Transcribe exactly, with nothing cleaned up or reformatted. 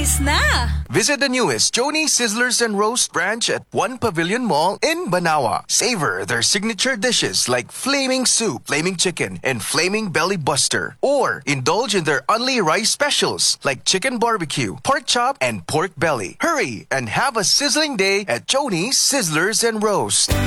Alis na! Visit the newest Joni Sizzlers and Roast branch at One Pavilion Mall in Banawa. Savor their signature dishes like Flaming Soup, Flaming Chicken, and Flaming Belly Buster. Or indulge in their Only Rice specials like Chicken Barbecue, Pork Chop, and Pork Belly. Hurry and have a sizzling day at Joni Sizzlers and Roast.